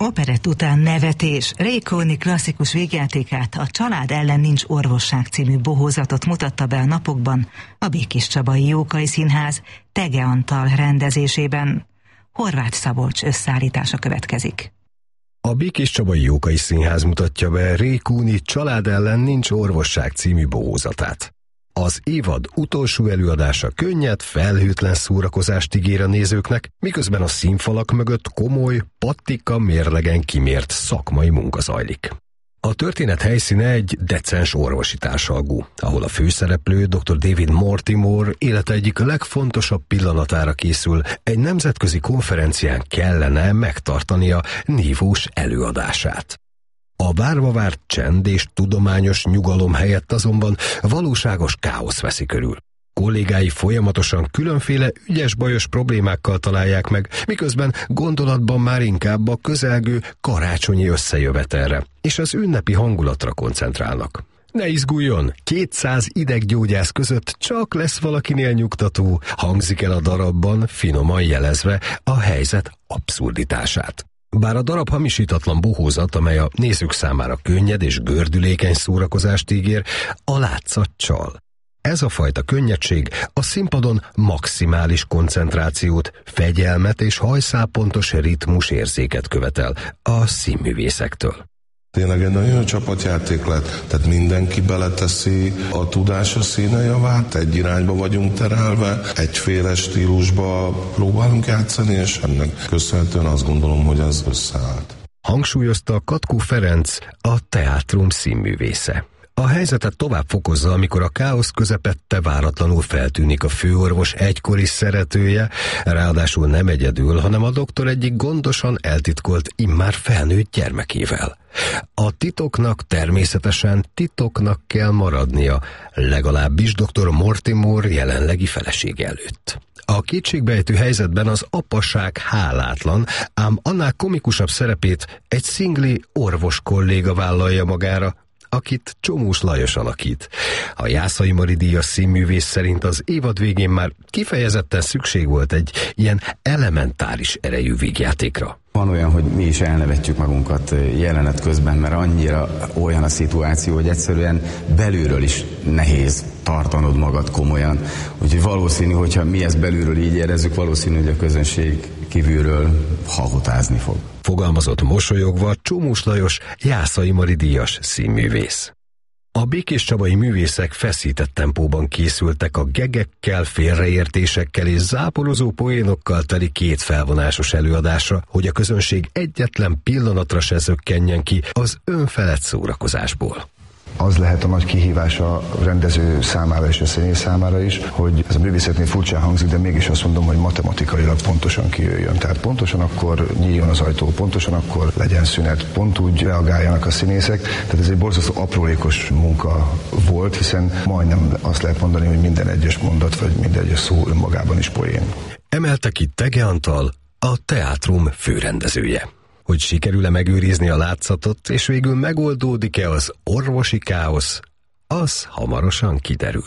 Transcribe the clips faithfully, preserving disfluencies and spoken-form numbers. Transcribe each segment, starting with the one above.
Operett után nevetés. Ray Coney klasszikus végjátékát, a Család ellen nincs orvosság című bohózatot mutatta be a napokban a Békéscsabai Jókai Színház Thege Antal rendezésében. Horváth Szabolcs összeállítása következik. A Békéscsabai Jókai Színház mutatja be Ray Coney Család ellen nincs orvosság című bohózatát. Az évad utolsó előadása könnyed, felhőtlen szórakozást ígér a nézőknek, miközben a színfalak mögött komoly, pattika mérlegen kimért szakmai munka zajlik. A történet helyszíne egy decens orvosi társalgó, ahol a főszereplő doktor David Mortimer élete egyik legfontosabb pillanatára készül, egy nemzetközi konferencián kellene megtartania nívós előadását. A várva várt csend és tudományos nyugalom helyett azonban valóságos káosz veszi körül. Kollégái folyamatosan különféle ügyes-bajos problémákkal találják meg, miközben gondolatban már inkább a közelgő karácsonyi összejövetelre és az ünnepi hangulatra koncentrálnak. Ne izguljon, kétszáz ideggyógyász között csak lesz valakinél nyugtató, hangzik el a darabban, finoman jelezve a helyzet abszurditását. Bár a darab hamisítatlan bohózat, amely a nézők számára könnyed és gördülékeny szórakozást ígér, a látszat csal. Ez a fajta könnyedség a színpadon maximális koncentrációt, fegyelmet és hajszálpontos ritmus érzéket követel a színművészektől. Tényleg egy nagyon jó csapatjáték lett, tehát mindenki beleteszi a tudása színe javát, egy irányba vagyunk terelve, egyféle stílusba próbálunk játszani, és ennek köszönhetően azt gondolom, hogy ez összeállt. Hangsúlyozta Katkó Ferenc, a teátrum színművésze. A helyzetet tovább fokozza, amikor a káosz közepette váratlanul feltűnik a főorvos egykori szeretője, ráadásul nem egyedül, hanem a doktor egyik gondosan eltitkolt, immár felnőtt gyermekével. A titoknak természetesen titoknak kell maradnia, legalábbis doktor Mortimer jelenlegi felesége előtt. A kétségbejtő helyzetben az apaság hálátlan, ám annál komikusabb szerepét egy szingli orvos kolléga vállalja magára, akit Csomós Lajos alakít. A Jászai Mari díjas színművész szerint az évad végén már kifejezetten szükség volt egy ilyen elementáris erejű vígjátékra. Van olyan, hogy mi is elnevetjük magunkat jelenet közben, mert annyira olyan a szituáció, hogy egyszerűen belülről is nehéz tartanod magad komolyan. Úgyhogy valószínű, hogyha mi ezt belülről így érezzük, valószínű, hogy a közönség kívülről hahotázni fog. Fogalmazott mosolyogva Csomós Lajos Jászai Mari díjas színművész. A békéscsabai művészek feszített tempóban készültek a gegekkel, félreértésekkel és záporozó poénokkal teli két felvonásos előadásra, hogy a közönség egyetlen pillanatra se zökkenjen ki az önfelett szórakozásból. Az lehet a nagy kihívás a rendező számára és a színész számára is, hogy ez a művészetnél furcsán hangzik, de mégis azt mondom, hogy matematikailag pontosan kijöjjön. Tehát pontosan akkor nyíljon az ajtó, pontosan akkor legyen szünet, pont úgy reagáljanak a színészek. Tehát ez egy borzasztó aprólékos munka volt, hiszen majdnem azt lehet mondani, hogy minden egyes mondat vagy minden egyes szó önmagában is poén. Emelte ki Thege Antal, a teátrum főrendezője. Hogy sikerül-e megőrizni a látszatot, és végül megoldódik-e az orvosi káosz, az hamarosan kiderül.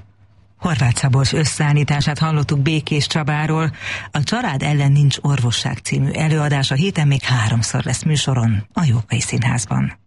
Horváth Szabolcs összeállítását hallottuk Békéscsabáról. A Család ellen nincs orvosság című előadás a héten még háromszor lesz műsoron a Jókai Színházban.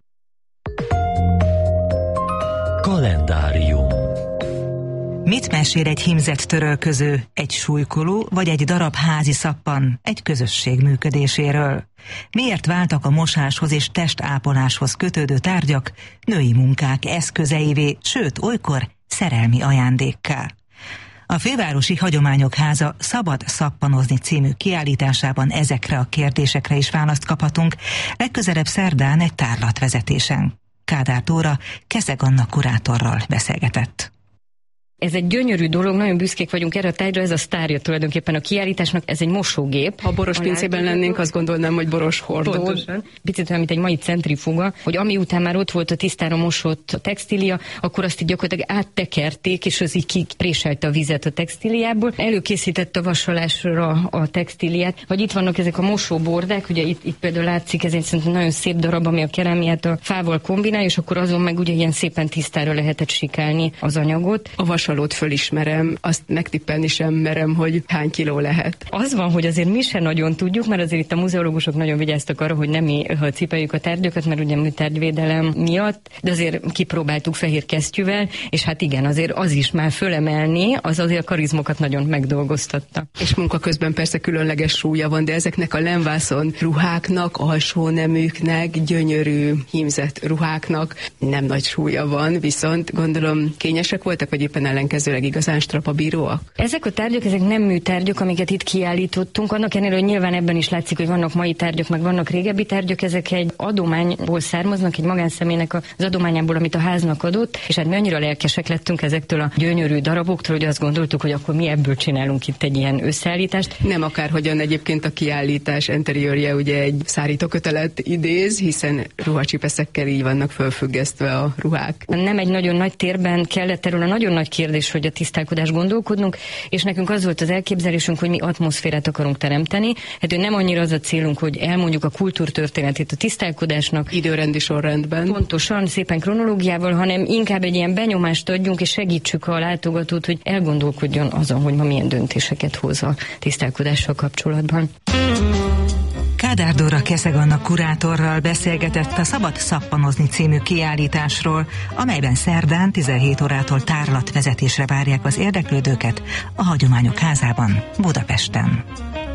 Kalendárium. Mit mesél egy hímzett törölköző, egy súlykoló vagy egy darab házi szappan egy közösség működéséről? Miért váltak a mosáshoz és testápoláshoz kötődő tárgyak női munkák eszközeivé, sőt olykor szerelmi ajándékká? A Fővárosi Hagyományok Háza Szabad szappanozni című kiállításában ezekre a kérdésekre is választ kaphatunk, legközelebb szerdán egy tárlatvezetésen. Kádár Tóra Keszeg Anna kurátorral beszélgetett. Ez egy gyönyörű dolog, nagyon büszkék vagyunk erre a tárgyra, ez a sztárja tulajdonképpen a kiállításnak, ez egy mosógép. Ha boros pincében lennénk, azt gondolnám, hogy boros hordó. Pontosan. Picit olyan, mint egy mai centrifuga, hogy ami után már ott volt a tisztára mosott textília, akkor azt így gyakorlatilag áttekerték, és az így kipréselte a vizet a textíliából. Előkészítette a vasalásra a textíliát, vagy itt vannak ezek a mosóbordák, ugye itt, itt például látszik, ez egy szerintem nagyon szép darab, ami a kerámiát a fával kombinálja, és akkor azon meg ugye ilyen szépen tisztára lehetett sikálni az anyagot. A marsalót fölismerem, azt megtippelni sem merem, hogy hány kiló lehet. Az van, hogy azért mi sem nagyon tudjuk, mert azért itt a muzeológusok nagyon vigyáztak arra, hogy nem mi cipeljük a tárgyakat, mert ugye műtárgyvédelem miatt, de azért kipróbáltuk fehér kesztyűvel, és hát igen, azért az is már fölemelni, az azért a karizmokat nagyon megdolgoztatta. És munka közben persze különleges súlya van, de ezeknek a lemvászon ruháknak, alsó neműknek, gyönyörű hímzett ruháknak nem nagy súlya van, viszont gondolom kényesek voltak, vagy éppen ellenkezőleg igazán strapabíróak? Ezek a tárgyak, ezek nem műtárgyak, amiket itt kiállítottunk, annak ellenére, hogy nyilván ebben is látszik, hogy vannak mai tárgyak, meg vannak régebbi tárgyak, ezek egy adományból származnak, egy magánszemélynek az adományából, amit a háznak adott, és hát mi annyira lelkesek lettünk ezektől a gyönyörű daraboktól, hogy azt gondoltuk, hogy akkor mi ebből csinálunk itt egy ilyen összeállítást. Nem akárhogyan egyébként a kiállítás interiőrje ugye egy szárítókötelet idéz, hiszen ruhacsipeszekkel így vannak fölfüggesztve a ruhák. Nem egy nagyon nagy térben kellett erről a nagyon nagy kérdés, hogy a tisztálkodás gondolkodnunk, és nekünk az volt az elképzelésünk, hogy mi atmoszférát akarunk teremteni. Hát nem annyira az a célunk, hogy elmondjuk a kultúrtörténetét a tisztálkodásnak. Időrendi sorrendben. Pontosan, szépen kronológiával, hanem inkább egy ilyen benyomást adjunk, és segítsük a látogatót, hogy elgondolkodjon azon, hogy ma milyen döntéseket hoz a tisztálkodással kapcsolatban. Kádár Dóra Keszeganna kurátorral beszélgetett a Szabad szappanozni című kiállításról, amelyben szerdán tizenhét órától tárlatvezetésre várják az érdeklődőket a Hagyományok Házában, Budapesten.